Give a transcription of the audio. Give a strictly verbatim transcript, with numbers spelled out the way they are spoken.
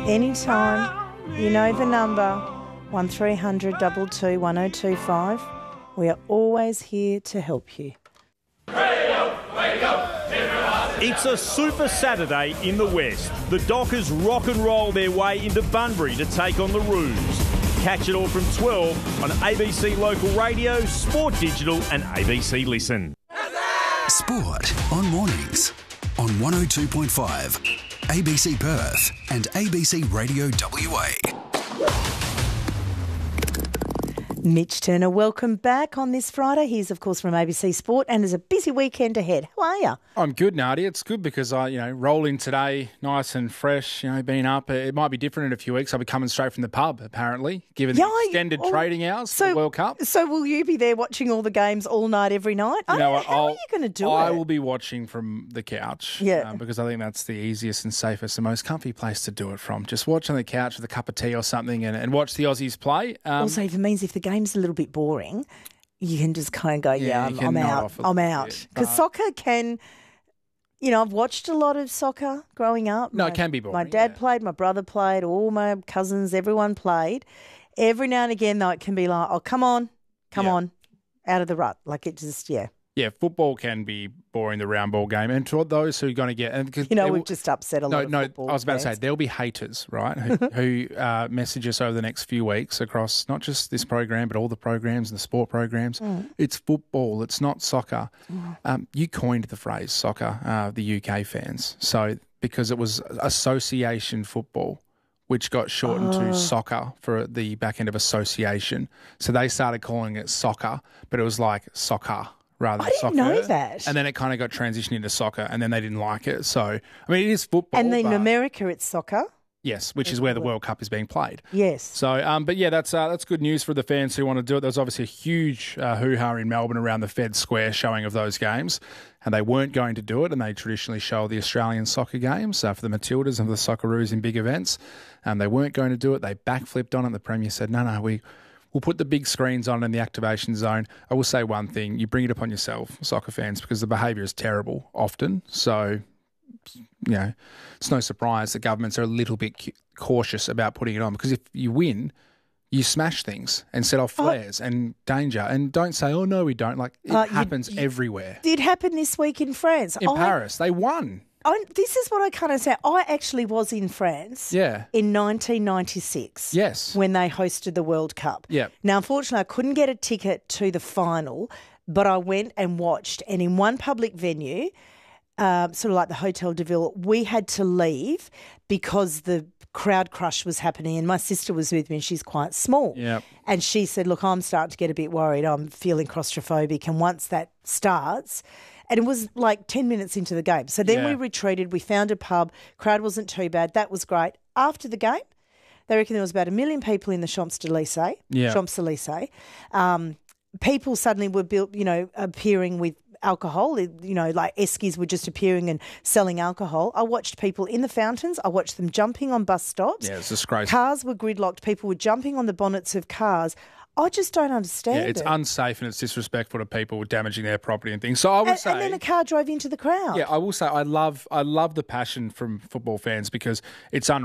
Anytime, you know the number, one three hundred two two one oh two five. We are always here to help you. It's a Super Saturday in the West. The Dockers rock and roll their way into Bunbury to take on the Roos. Catch it all from twelve on A B C Local Radio, Sport Digital and A B C Listen. Sport on mornings on one oh two point five, A B C Perth and A B C Radio W A. Mitch Turner, welcome back on this Friday. He's, of course, from A B C Sport and there's a busy weekend ahead. How are you? I'm good, Nadia. It's good because I, you know, roll in today nice and fresh, you know, been up. It might be different in a few weeks. I'll be coming straight from the pub, apparently, given Yeah, the extended oh, trading hours so, for the World Cup. So will you be there watching all the games all night, every night? I You don't know know, what, how I'll- are you going to do I it? will be watching from the couch. Yeah. uh, because I think that's the easiest and safest and most comfy place to do it from. Just watch on the couch with a cup of tea or something and, and watch the Aussies play. Um, Also, if it means if the game's a little bit boring, you can just kind of go, yeah, Yeah, you I'm, can I'm nod out. off a I'm little out. bit, Because but- soccer can, you know, I've watched a lot of soccer growing up. No, My- it can be boring, My dad yeah. played, my brother played, all my cousins, everyone played. Every now and again, though, it can be like, oh, come on, come Yeah. on, out of the rut. Like it just, yeah. yeah, football can be boring, the round ball game. And to those who are going to get... And 'cause You know, there we've will- just upset a No, lot of no. football I was about to say fans. there'll be haters, right? Who, who uh, message us over the next few weeks across not just this program, but all the programs and the sport programs. Mm. It's football. It's not soccer. Um, you coined the phrase soccer, uh, the U K fans. So because it was association football, which got shortened Oh. to soccer for the back end of association. So they started calling it soccer, but it was like soccer. Rather than I didn't soccer. know that. And then it kind of got transitioned into soccer, and then they didn't like it. So, I mean, it is football. And then in but- America, it's soccer. Yes, which is where the World Cup is being played. Yes. So, um, but yeah, that's uh, that's good news for the fans who want to do it. There was obviously a huge uh, hoo-ha in Melbourne around the Fed Square showing of those games, and they weren't going to do it, and they traditionally show the Australian soccer games uh, for the Matildas and for the Socceroos in big events, and they weren't going to do it. They backflipped on it. The Premier said, no, no, we... We'll put the big screens on in the activation zone. I will say one thing. You bring it upon yourself, soccer fans, because the behaviour is terrible often. So, you know, it's no surprise that governments are a little bit cu- cautious about putting it on because if you win, you smash things and set off flares and danger. And don't say, oh, no, we don't. Like, it Uh, you- happens you- everywhere. Did happen this week in France. In I- Paris, they won. I, this is what I kind of say. I actually was in France Yeah. in nineteen ninety-six. Yes. When they hosted the World Cup. Yep. Now, unfortunately, I couldn't get a ticket to the final, but I went and watched. And in one public venue, um, sort of like the Hotel de Ville, we had to leave because the crowd crush was happening. And my sister was with me and she's quite small. Yep. And she said, look, I'm starting to get a bit worried. I'm feeling claustrophobic. And once that starts... And it was like ten minutes into the game. So then Yeah. we retreated. We found a pub. Crowd wasn't too bad. That was great. After the game, they reckon there was about a million people in the Champs-Élysées. Yeah. Champs-Élysées. Um, people suddenly were built, you know, appearing with alcohol. You know, like Eskies were just appearing and selling alcohol. I watched people in the fountains. I watched them jumping on bus stops. Yeah, it's disgraceful. Cars were gridlocked. People were jumping on the bonnets of cars. I just don't understand Yeah, it's it. unsafe and it's disrespectful to people damaging their property and things. So I would and, say... and then a car drove into the crowd. Yeah, I will say I love I love the passion from football fans because it's unreal.